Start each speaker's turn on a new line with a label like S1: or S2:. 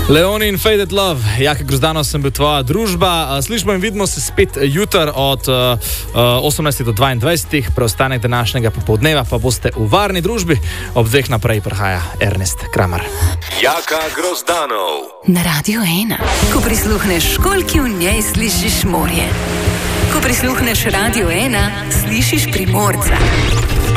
S1: Leoni in Faded Love, Jaka Grozdano sem bil tvoja družba. Slišimo in vidimo se spet jutr od 18 do 22, preostanek današnjega popoldneva pa boste v varni družbi. Ob 2 naprej prihaja Ernest Kramer.
S2: Jaka Grozdanov.
S3: Na Radio 1. Ko prisluhneš školjki, v njej slišiš morje. Ko prisluhneš Radio 1, slišiš Primorca.